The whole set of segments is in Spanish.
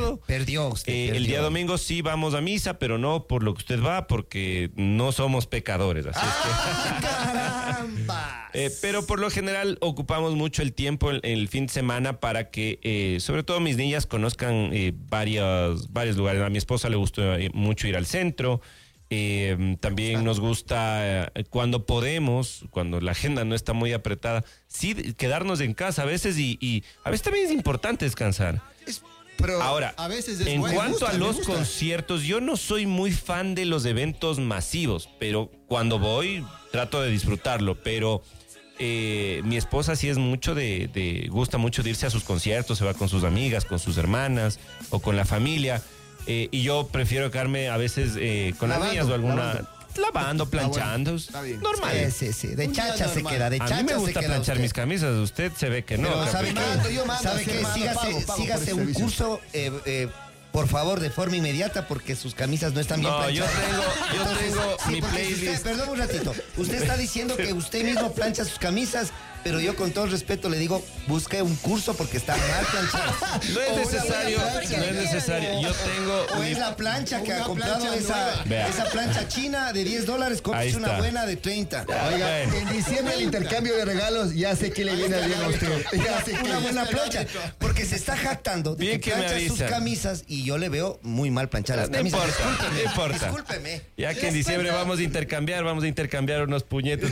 sábado. Perdió usted. El día domingo sí vamos a misa, pero no por lo que usted va, porque no somos pecadores. Así es que... ¡Caramba! Pero por lo general ocupamos mucho el tiempo en el fin de semana para que, sobre todo mis niñas, conozcan varios lugares. A mi esposa le gusta mucho ir al centro. También nos gusta cuando podemos, cuando la agenda no está muy apretada, sí quedarnos en casa a veces y a veces también es importante descansar. Pero ahora, a veces en cuanto a los conciertos, yo no soy muy fan de los eventos masivos, pero cuando voy trato de disfrutarlo, pero mi esposa sí es mucho gusta mucho de irse a sus conciertos, se va con sus amigas, con sus hermanas o con la familia. Y yo prefiero quedarme a veces con las niñas o alguna... Lavando, planchando, bueno, normal. Sí. De chacha se queda, de chacha se queda. A mí me gusta planchar mis camisas, usted se ve que no. Pero ¿sabe qué? Sígase un curso, por favor, de forma inmediata, porque sus camisas no están bien planchadas. Yo tengo mi playlist. Perdón un ratito. Usted está diciendo que usted mismo plancha sus camisas, pero yo con todo respeto le digo, busque un curso porque está mal planchado. No es necesario. Yo tengo... O es la plancha que ha comprado esa plancha china de $10, compre una buena de 30. Oiga, en diciembre el intercambio de regalos, ya sé que le viene bien a usted. Ya sé que una buena plancha, porque se está jactando de bien que plancha sus camisas y yo le veo muy mal planchadas las camisas. No importa. Discúlpeme. Ya que en diciembre vamos a intercambiar unos puñetes.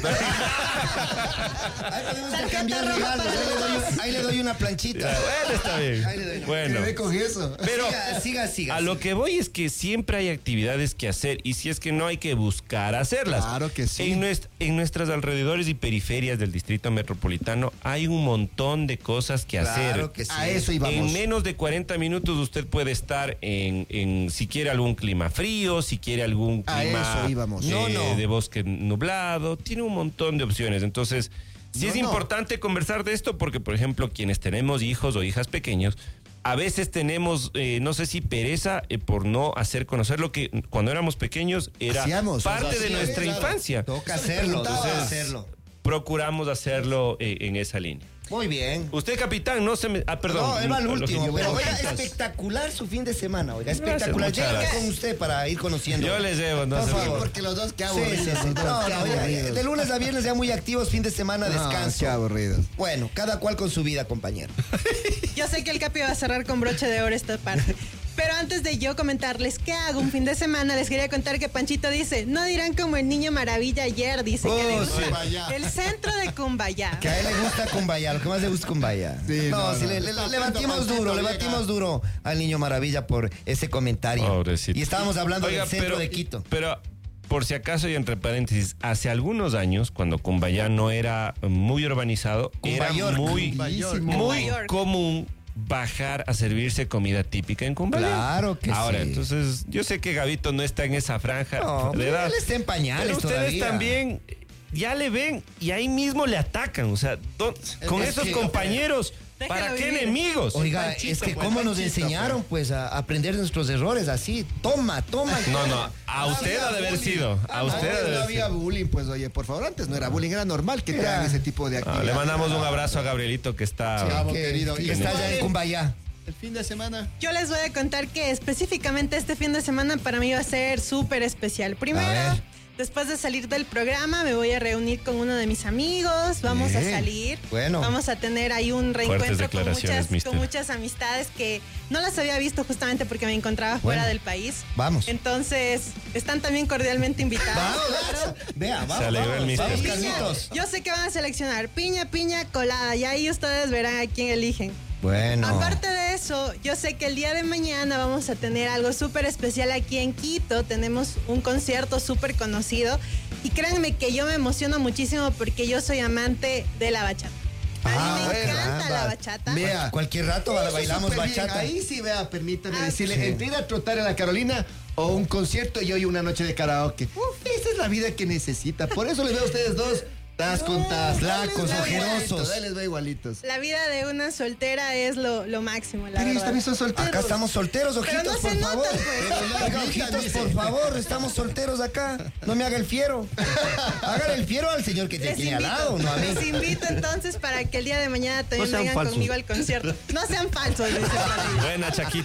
Ahí podemos intercambiar regalos. Ahí le doy una planchita. Bueno, está bien. Bueno. Con eso. Pero siga. A lo que voy es que siempre hay actividades que hacer y si es que no hay que buscar hacerlas. Claro que sí. En nuestros alrededores y periferias del Distrito Metropolitano hay un montón de cosas que hacer. Claro que sí. A eso íbamos. En menos de 40 minutos usted puede estar en si quiere algún clima frío, si quiere algún clima eso íbamos. de bosque nublado. Tiene un montón de opciones. Entonces, sí es importante conversar de esto porque, por ejemplo, quienes tenemos hijos o hijas pequeños, a veces tenemos, no sé si pereza por no hacer conocer lo que cuando éramos pequeños era parte de nuestra infancia. Toca hacerlo. Procuramos hacerlo en esa línea. Muy bien. Usted, capitán, no se me... perdón. No, él va al último. Pero oiga, espectacular su fin de semana, oiga. Espectacular. Llega con usted para ir conociendo. Yo les llevo, no por se favor. Porque los dos, qué aburridos. Sí. No, de lunes a viernes ya muy activos, fin de semana, descanso. Qué aburridos. Bueno, cada cual con su vida, compañero. Yo sé que el Capi va a cerrar con broche de oro esta parte. Pero antes de yo comentarles qué hago un fin de semana, les quería contar que Panchito dice, no dirán como el niño maravilla ayer, dice que le gusta el centro de Cumbayá. Que a él le gusta Cumbayá, lo que más le gusta es Cumbayá. Sí, le batimos duro al niño maravilla por ese comentario. Pobrecito. Y estábamos hablando del centro de Quito. Pero, por si acaso, y entre paréntesis, hace algunos años, cuando Cumbayá no era muy urbanizado, era muy común bajar a servirse comida típica en Cumbayá. Claro que Ahora, sí. entonces, yo sé que Gabito no está en esa franja de edad. Él está en pañales pero ustedes todavía. también ya le ven y ahí mismo le atacan. O sea, con esos compañeros, ¿para qué enemigos? Oiga, es que cómo nos enseñaron pues a aprender de nuestros errores así. Toma. No, a usted ha de haber sido. A usted ha de haber no había sido. bullying, pues oye, por favor, antes no era bullying, era normal que te hagan ese tipo de actividades. Le mandamos un abrazo a Gabrielito que está... querido. Que está allá en Cumbayá. El fin de semana. Yo les voy a contar que específicamente este fin de semana para mí va a ser súper especial. Primero, después de salir del programa, me voy a reunir con uno de mis amigos. Vamos a salir. Bueno. Vamos a tener ahí un reencuentro con muchas amistades que no las había visto justamente porque me encontraba fuera del país. Vamos. Entonces, están también cordialmente invitados. Vamos. Se alegró el mister. Vamos, Carlitos. Yo sé que van a seleccionar piña, colada. Y ahí ustedes verán a quién eligen. Bueno. Aparte de eso, yo sé que el día de mañana vamos a tener algo súper especial aquí en Quito. Tenemos un concierto súper conocido. Y créanme que yo me emociono muchísimo porque yo soy amante de la bachata. A mí me encanta la bachata. Vea, cualquier rato bailamos bachata. Ahí sí, vea, permítame decirle, entre ir a trotar a la Carolina o un concierto y hoy una noche de karaoke. Esa es la vida que necesita. Por eso les veo a ustedes dos. Flacos, ojerosos. Ahí les va igualitos. La vida de una soltera es lo máximo, la Pero ellos verdad. también son solteros. Acá estamos solteros, ojitos, Pero no por se nota, favor. pues. Oiga, ojitos, por favor, estamos solteros acá. No me haga el fiero. Hágale el fiero al señor que te tiene al lado, no a mí. Les invito entonces para que el día de mañana también No sean vengan falsos. conmigo al concierto. No sean falsos, dice Padilla. Buena, Chaquita.